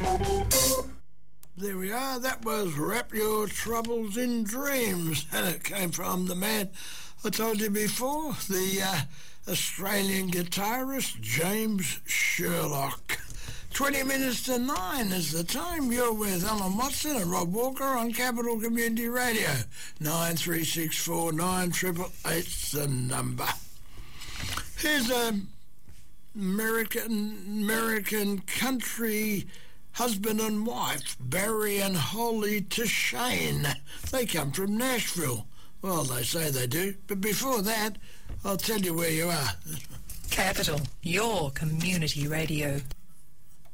There we are. That was Wrap Your Troubles in Dreams. And it came from the man I told you before, the Australian guitarist James Sherlock. 20 minutes to 9 is the time. You're with Alan Watson and Rob Walker on Capital Community Radio. 9364 9888's the number. Here's a American country husband and wife, Barry and Holly Tashane. They come from Nashville. Well, they say they do. But before that, I'll tell you where you are. Capital, your community radio.